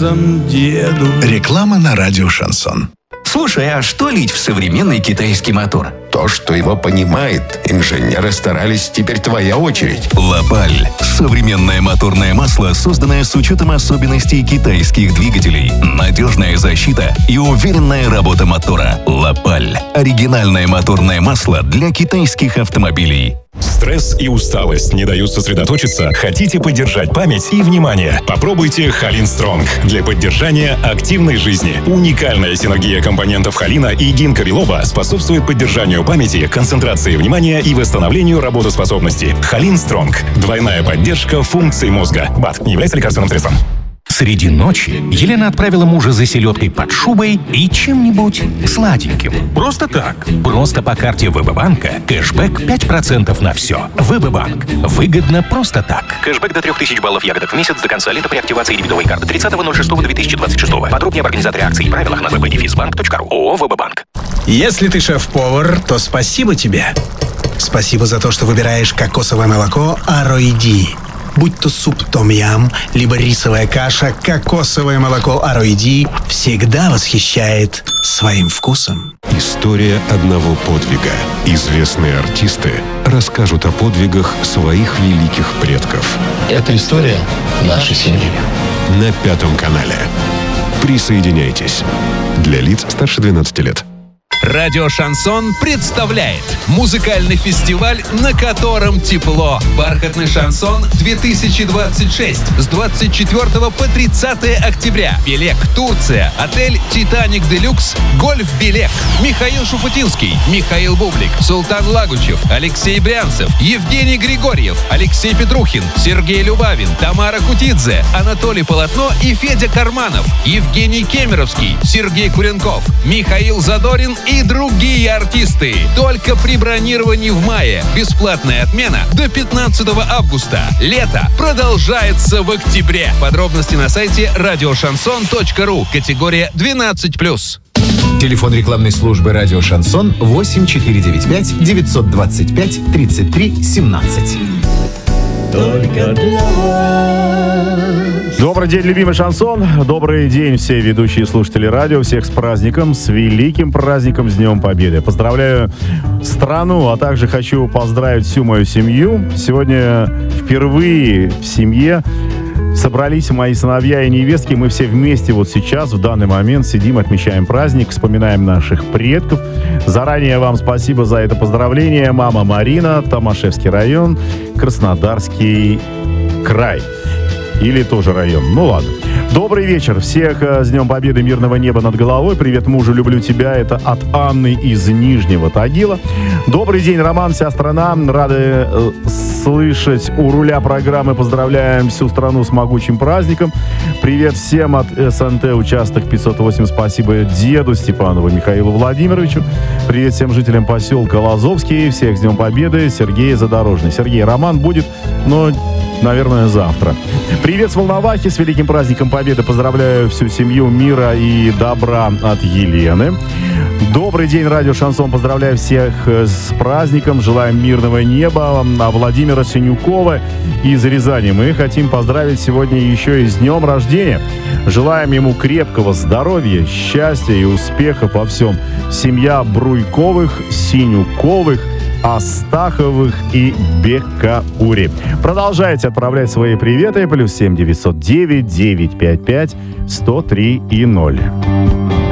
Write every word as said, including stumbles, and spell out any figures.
железом деду. Реклама на радио «Шансон». Слушай, а что лить в современный китайский мотор? То, что его понимает. Инженеры старались, теперь твоя очередь. Лапаль. Современное моторное масло, созданное с учетом особенностей китайских двигателей. Надежная защита и уверенная работа мотора. Лапаль. Оригинальное моторное масло для китайских автомобилей. Стресс и усталость не дают сосредоточиться? Хотите поддержать память и внимание? Попробуйте Холин Стронг для поддержания активной жизни. Уникальная синергия компонентов холина и гинка билоба способствует поддержанию памяти, концентрации внимания и восстановлению работоспособности. Холин Стронг. Двойная поддержка функций мозга. БАД не является лекарственным средством. Среди ночи Елена отправила мужа за селедкой под шубой и чем-нибудь сладеньким. Просто так. Просто по карте ВБ-банка. Кэшбэк пять процентов на все. ВБ-банк. Выгодно просто так. Кэшбэк до трех тысяч баллов ягодок в месяц до конца лета при активации дебетовой карты тридцатого ноль шестого две тысячи двадцать шестого. Подробнее об организаторе акций и правилах на вэ бэ дефис банк точка ру. ООО «ВБ-банк». Если ты шеф-повар, то спасибо тебе. Спасибо за то, что выбираешь кокосовое молоко Ароиди. Будь то суп том-ям, либо рисовая каша, кокосовое молоко Ароиди всегда восхищает своим вкусом. История одного подвига. Известные артисты расскажут о подвигах своих великих предков. Это история нашей семьи. На Пятом канале. Присоединяйтесь. Для лиц старше двенадцати лет. Радио «Шансон» представляет музыкальный фестиваль, на котором тепло. «Бархатный шансон две тысячи двадцать шесть» с двадцать четвёртого по тридцатое октября. Белек, Турция. Отель «Титаник Делюкс». Гольф Белек. Михаил Шуфутинский, Михаил Бублик, Султан Лагучев, Алексей Брянцев, Евгений Григорьев, Алексей Петрухин, Сергей Любавин, Тамара Кутидзе, Анатолий Полотно и Федя Карманов, Евгений Кемеровский, Сергей Куренков, Михаил Задорин и другие артисты. Только при бронировании в мае. Бесплатная отмена до пятнадцатого августа. Лето продолжается в октябре. Подробности на сайте радио шансон точка ру. Категория двенадцать плюс. Телефон рекламной службы «Радио Шансон» восемь четыре девять пять девятьсот двадцать пять тридцать три семнадцать. Только для вас. Добрый день, любимый шансон. Добрый день, все ведущие слушатели радио. Всех с праздником, с великим праздником, с Днем Победы. Поздравляю страну, а также хочу поздравить всю мою семью. Сегодня впервые в семье собрались мои сыновья и невестки. Мы все вместе вот сейчас, в данный момент, сидим, отмечаем праздник, вспоминаем наших предков. Заранее вам спасибо за это поздравление. Мама Марина, Томашевский район, Краснодарский край. Или тоже район. Ну ладно. Добрый вечер. Всех с Днем Победы, мирного неба над головой. Привет, мужу, люблю тебя. Это от Анны из Нижнего Тагила. Добрый день, Роман, вся страна. Рады э, слышать у руля программы. Поздравляем всю страну с могучим праздником. Привет всем от эс эн тэ, участок пятьсот восемь. Спасибо деду Степанову Михаилу Владимировичу. Привет всем жителям поселка Лазовский. Всех с Днем Победы. Сергей Задорожный. Сергей, Роман будет, но... наверное, завтра. Привет с Волновахи, с великим праздником Победы. Поздравляю всю семью, мира и добра от Елены. Добрый день, радио Шансон. Поздравляю всех с праздником. Желаем мирного неба. А Владимира Синюкова из Рязани мы хотим поздравить сегодня еще и с днем рождения. Желаем ему крепкого здоровья, счастья и успехов во всем. Семья Бруйковых, Синюковых, Астаховых и Бекаури. Продолжайте отправлять свои приветы. Плюс семь девятьсот девять девятьсот пятьдесят пять сто три и ноль.